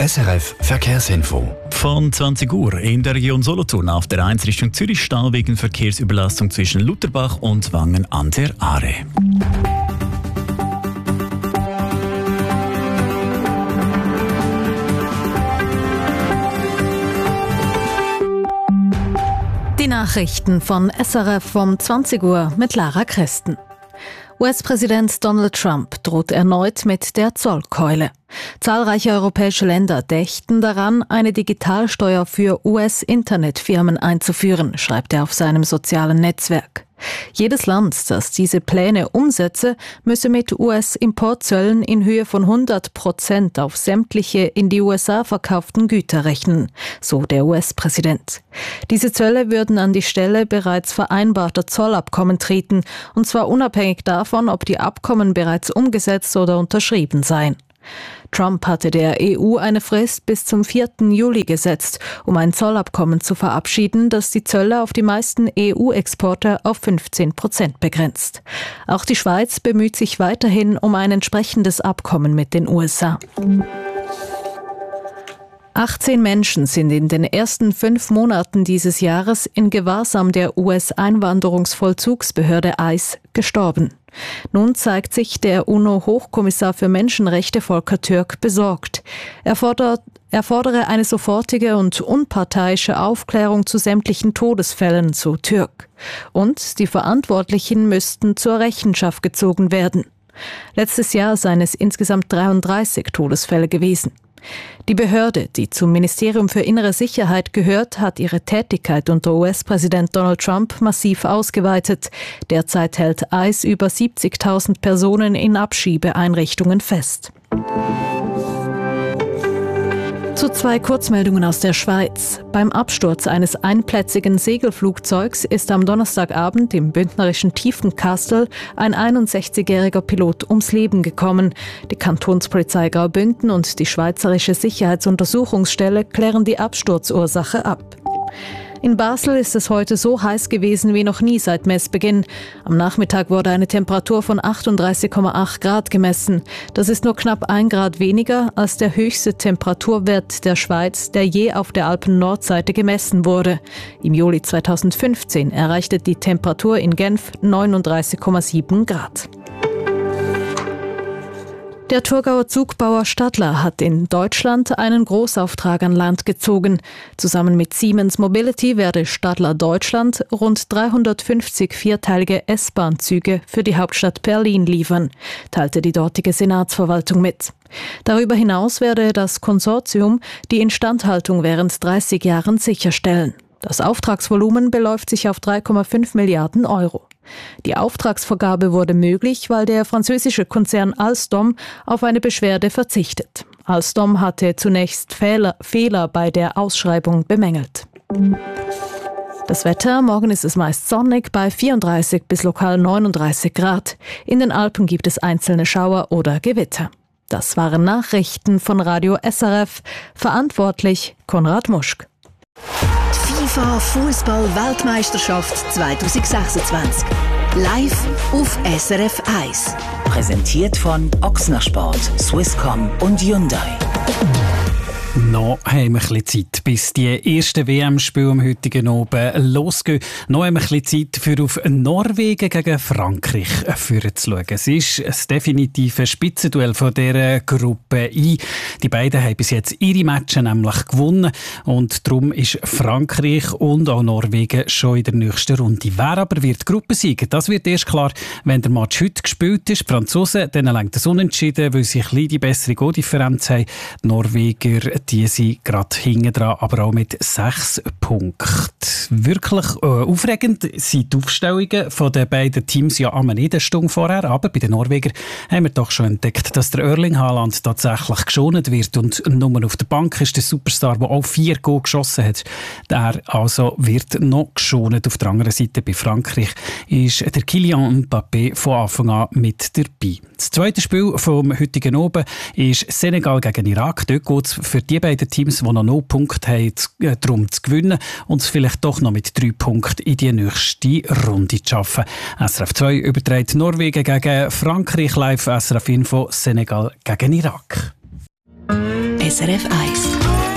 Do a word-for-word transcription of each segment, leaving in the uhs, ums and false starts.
S R F Verkehrsinfo. Von zwanzig Uhr in der Region Solothurn auf der eins Richtung Zürich Stau wegen Verkehrsüberlastung zwischen Lutherbach und Wangen an der Aare. Die Nachrichten von S R F um zwanzig Uhr mit Lara Christen. U S-Präsident Donald Trump droht erneut mit der Zollkeule. Zahlreiche europäische Länder dächten daran, eine Digitalsteuer für U S-Internetfirmen einzuführen, schreibt er auf seinem sozialen Netzwerk. Jedes Land, das diese Pläne umsetze, müsse mit U S-Importzöllen in Höhe von hundert Prozent auf sämtliche in die U S A verkauften Güter rechnen, so der U S-Präsident. Diese Zölle würden an die Stelle bereits vereinbarter Zollabkommen treten, und zwar unabhängig davon, ob die Abkommen bereits umgesetzt oder unterschrieben seien. Trump hatte der E U eine Frist bis zum vierten Juli gesetzt, um ein Zollabkommen zu verabschieden, das die Zölle auf die meisten E U-Exporte auf fünfzehn Prozent begrenzt. Auch die Schweiz bemüht sich weiterhin um ein entsprechendes Abkommen mit den U S A. achtzehn Menschen sind in den ersten fünf Monaten dieses Jahres in Gewahrsam der U S-Einwanderungsvollzugsbehörde I C E gestorben. Nun zeigt sich der UNO-Hochkommissar für Menschenrechte Volker Türk besorgt. Er fordert, er fordere eine sofortige und unparteiische Aufklärung zu sämtlichen Todesfällen, so Türk. Und die Verantwortlichen müssten zur Rechenschaft gezogen werden. Letztes Jahr seien es insgesamt dreiunddreißig Todesfälle gewesen. Die Behörde, die zum Ministerium für innere Sicherheit gehört, hat ihre Tätigkeit unter U S-Präsident Donald Trump massiv ausgeweitet. Derzeit hält I C E über siebzigtausend Personen in Abschiebeeinrichtungen fest. Zu zwei Kurzmeldungen aus der Schweiz. Beim Absturz eines einplätzigen Segelflugzeugs ist am Donnerstagabend im bündnerischen Tiefenkastel ein einundsechzigjähriger Pilot ums Leben gekommen. Die Kantonspolizei Graubünden und die Schweizerische Sicherheitsuntersuchungsstelle klären die Absturzursache ab. In Basel ist es heute so heiß gewesen wie noch nie seit Messbeginn. Am Nachmittag wurde eine Temperatur von achtunddreißig Komma acht Grad gemessen. Das ist nur knapp ein Grad weniger als der höchste Temperaturwert der Schweiz, der je auf der Alpen-Nordseite gemessen wurde. Im Juli zweitausendfünfzehn erreichte die Temperatur in Genf neununddreißig Komma sieben Grad. Der Thurgauer Zugbauer Stadler hat in Deutschland einen Großauftrag an Land gezogen. Zusammen mit Siemens Mobility werde Stadler Deutschland rund dreihundertfünfzig vierteilige S-Bahn-Züge für die Hauptstadt Berlin liefern, teilte die dortige Senatsverwaltung mit. Darüber hinaus werde das Konsortium die Instandhaltung während dreißig Jahren sicherstellen. Das Auftragsvolumen beläuft sich auf drei Komma fünf Milliarden Euro. Die Auftragsvergabe wurde möglich, weil der französische Konzern Alstom auf eine Beschwerde verzichtet. Alstom hatte zunächst Fehler, Fehler bei der Ausschreibung bemängelt. Das Wetter: Morgen ist es meist sonnig bei vierunddreißig bis lokal neununddreißig Grad. In den Alpen gibt es einzelne Schauer oder Gewitter. Das waren Nachrichten von Radio S R F. Verantwortlich Konrad Muschk. FIFA Fußball-Weltmeisterschaft zweitausendsechsundzwanzig. Live auf S R F eins. Präsentiert von Ochsner Sport, Swisscom und Hyundai. Noch haben wir ein bisschen Zeit, bis die ersten W M-Spiele am heutigen Abend losgehen. Noch haben wir ein bisschen Zeit, für auf Norwegen gegen Frankreich zu schauen. Es ist das definitive Spitzenduell von dieser Gruppe I. Die beiden haben bis jetzt ihre Matches nämlich gewonnen. Und darum ist Frankreich und auch Norwegen schon in der nächsten Runde. Wer aber wird Gruppensieger? Das wird erst klar, wenn der Match heute gespielt ist. Die Franzosen, denen lenkt das Unentschieden, weil sie ein bisschen die bessere Goaldifferenz haben. Die Norweger, die sind gerade hinten dran, aber auch mit sechs Punkten. Wirklich äh, aufregend sind die Aufstellungen von den beiden Teams ja am eine Stunde vorher, aber bei den Norwegern haben wir doch schon entdeckt, dass der Erling Haaland tatsächlich geschont wird und nur auf der Bank ist der Superstar, der auch vier Goal geschossen hat. Der also wird noch geschont. Auf der anderen Seite bei Frankreich ist der Kylian Mbappé von Anfang an mit dabei. Das zweite Spiel vom heutigen Abend ist Senegal gegen Irak. Dort geht es für die beiden Teams, die noch null Punkte haben, darum zu gewinnen und es vielleicht doch noch mit drei Punkten in die nächste Runde zu schaffen. S R F zwei überträgt Norwegen gegen Frankreich live, S R F Info Senegal gegen Irak. S R F eins.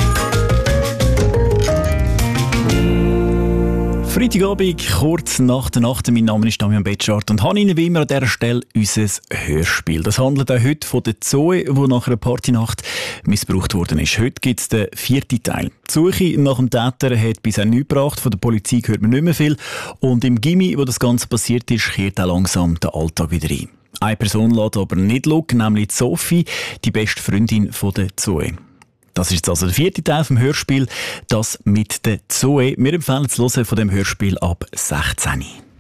Freitagabend, kurz nach der Nacht. Mein Name ist Damian Betschart und habe Ihnen wie immer an dieser Stelle unser Hörspiel. Das handelt auch heute von der Zoe, die nach einer Partynacht missbraucht worden ist. Heute gibt es den vierten Teil. Die Suche nach dem Täter hat bisher nichts gebracht. Von der Polizei hört man nicht mehr viel. Und im Gimmi, wo das Ganze passiert ist, kehrt auch langsam der Alltag wieder ein. Eine Person lässt aber nicht schauen, nämlich Sophie, die beste Freundin von der Zoe. Das ist jetzt also der vierte Teil vom Hörspiel, das mit der Zoe. Wir empfehlen das Hören von dem Hörspiel ab sechzehn.